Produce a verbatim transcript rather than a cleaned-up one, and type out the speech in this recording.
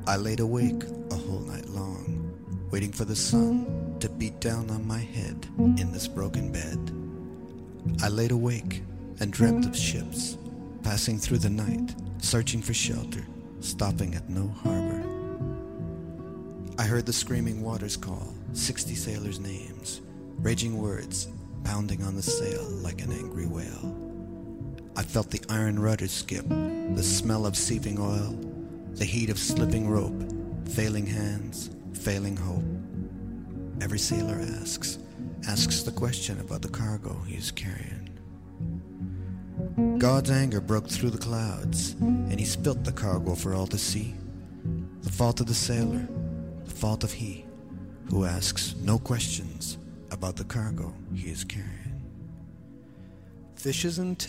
I laid awake a whole night long, waiting for the sun to beat down on my head in this broken bed. I laid awake and dreamt of ships passing through the night, searching for shelter, stopping at no harbor. I heard the screaming waters call sixty sailors' names, raging words pounding on the sail like an angry whale. I felt the iron rudders skip, the smell of seeping oil, the heat of slipping rope, failing hands, failing hope. Every sailor asks, asks the question about the cargo he is carrying. God's anger broke through the clouds, and he spilt the cargo for all to see. The fault of the sailor, the fault of he who asks no questions about the cargo he is carrying. Fishes and